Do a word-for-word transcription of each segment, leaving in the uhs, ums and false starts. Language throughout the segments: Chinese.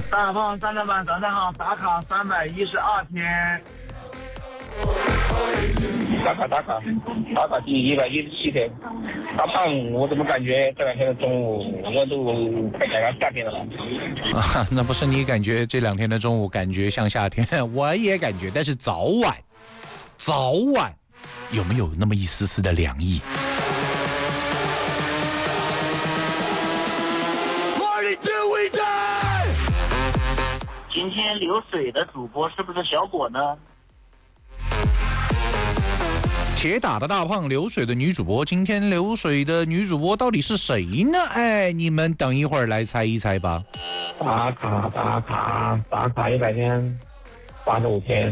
大胖三点半，早上好，打卡三百一十二天。 打卡打卡打卡第一百一十七天。大胖，我怎么感觉这两天的中午我都快赶上夏天了？ 啊，那不是你感觉这两天的中午感觉像夏天，我也感觉，但是早晚，早晚有没有那么一丝丝的凉意？ 今天流水的主播是不是小果呢？ 铁打的大胖，流水的女主播，今天流水的女主播到底是谁呢？哎，你们等一会儿来猜一猜吧。 打卡打卡打卡一百天，八十五天。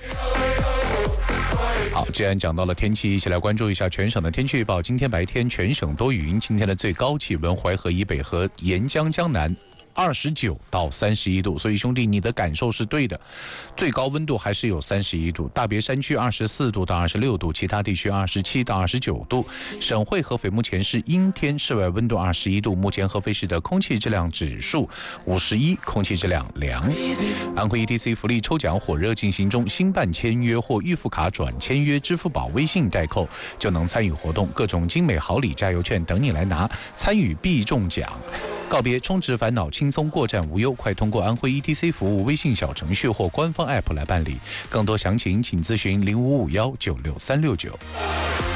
好，既然讲到了天气，一起来关注一下全省的天气预报。今天白天全省多云，今天的最高气温淮河以北和沿江江南二十九到三十一度，所以兄弟，你的感受是对的，最高温度还是有三十一度，大别山区二十四度到二十六度，其他地区二十七到二十九度。省会合肥目前是阴天，室外温度二十一度，目前合肥市的空气质量指数五十一，空气质量良。安徽 E T C 福利抽奖火热进行中，新办签约或预付卡转签约，支付宝、微信代扣就能参与活动，各种精美好礼、加油券等你来拿，参与必中奖。告别充值烦恼，轻松过站无忧，快通过安徽 E T C 服务微信小程序或官方 App 来办理。更多详情请咨询零五五幺九六三六九。